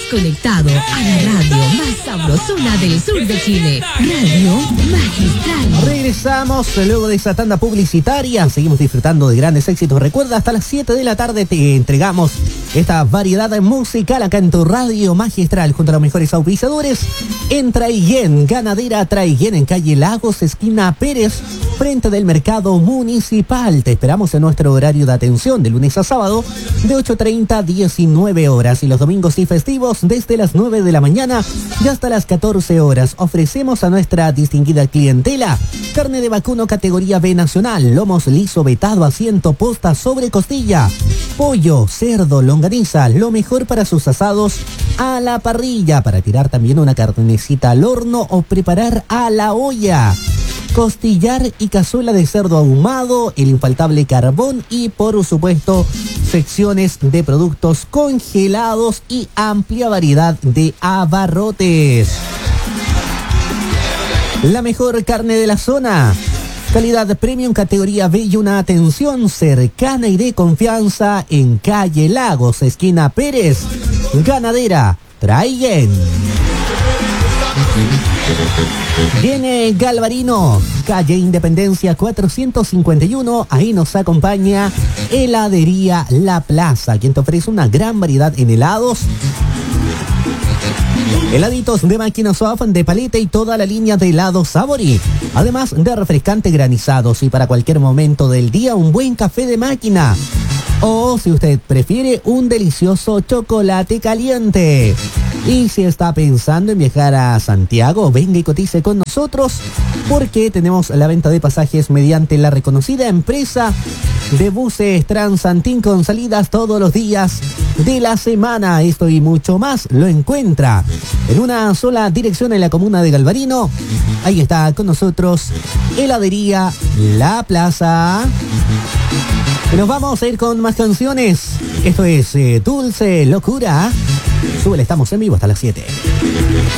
conectado a la radio más sabrosona del sur de Chile. Radio Magistral. Regresamos luego de esa tanda publicitaria. Seguimos disfrutando de grandes éxitos. Recuerda, hasta las 7 de la tarde te entregamos esta variedad musical acá en tu Radio Magistral junto a los mejores auspiciadores en Traiguén, Ganadera Traiguén, en calle Lagos, esquina Pérez, frente del mercado municipal. Te esperamos en nuestro horario de atención de lunes a sábado de 8:30 a 19 horas y los domingos y festivos desde las 9 de la mañana y hasta las 14 horas. Ofrecemos a nuestra distinguida clientela carne de vacuno categoría B nacional, lomos liso vetado, asiento, posta sobre costilla, pollo, cerdo, longaniza, lo mejor para sus asados a la parrilla, para tirar también una carnecita al horno o preparar a la olla. Costillar y cazuela de cerdo ahumado, el infaltable carbón y por supuesto secciones de productos congelados y amplia variedad de abarrotes. La mejor carne de la zona, calidad premium categoría B y una atención cercana y de confianza en calle Lagos, esquina Pérez, Ganadera Traiguén. Viene Galvarino, calle Independencia 451, ahí nos acompaña Heladería La Plaza, quien te ofrece una gran variedad en helados, heladitos de máquina soft, de paleta y toda la línea de helados Sabori, además de refrescante granizados y para cualquier momento del día un buen café de máquina. O si usted prefiere, un delicioso chocolate caliente. Y si está pensando en viajar a Santiago, venga y cotice con nosotros porque tenemos la venta de pasajes mediante la reconocida empresa de buses Transantín con salidas todos los días de la semana. Esto y mucho más lo encuentra en una sola dirección en la comuna de Galvarino. Ahí está con nosotros Heladería La Plaza. Nos vamos a ir con más canciones. Esto es Dulce Locura. Súbele, estamos en vivo hasta las 7.